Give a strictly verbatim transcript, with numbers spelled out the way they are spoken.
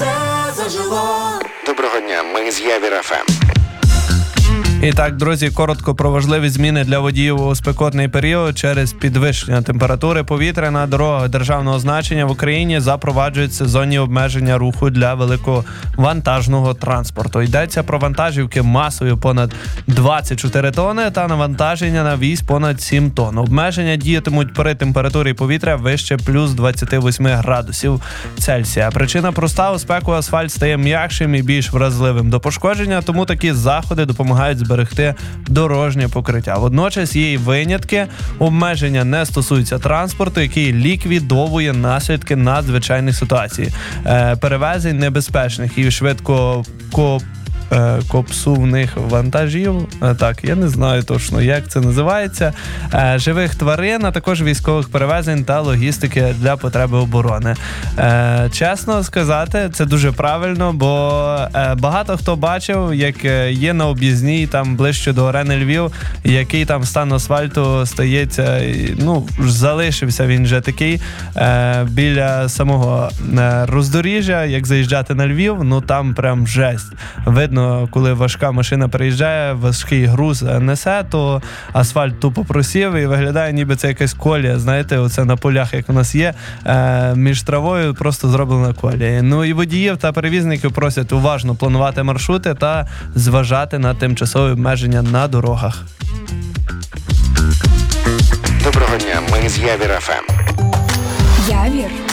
все зажило. Доброго дня, ми з Явір еф ем. І так, друзі, коротко про важливі зміни для водіїв у спекотний період. Через підвищення температури повітря на дорогах державного значення в Україні запроваджують сезонні обмеження руху для великовантажного транспорту. Йдеться про вантажівки масою понад двадцять чотири тонни та навантаження на віз понад сім тонн. Обмеження діятимуть при температурі повітря вище плюс двадцять вісім градусів Цельсія. Причина проста: у спеку асфальт стає м'якшим і більш вразливим до пошкодження, тому такі заходи допомагають зберегти дорожнє покриття. Водночас є й винятки. Обмеження не стосуються транспорту, який ліквідовує наслідки надзвичайних ситуацій, е, перевезень небезпечних і швидко коп копсувних вантажів. Так, я не знаю точно, як це називається. Живих тварин, а також військових перевезень та логістики для потреби оборони. Чесно сказати, це дуже правильно, бо багато хто бачив, як є на об'їзній, там ближче до арени Львів, який там стан асфальту стається, ну, залишився він вже такий, біля самого роздоріжжя, як заїжджати на Львів, ну там прям жесть. Видно, коли важка машина приїжджає, важкий груз несе, то асфальт тупо просів і виглядає, ніби це якась колія, знаєте, оце на полях, як у нас є, е, між травою просто зроблена колія. Ну і водіїв та перевізників просять уважно планувати маршрути та зважати на тимчасові обмеження на дорогах. Доброго дня, ми з Явір еф ем. Явір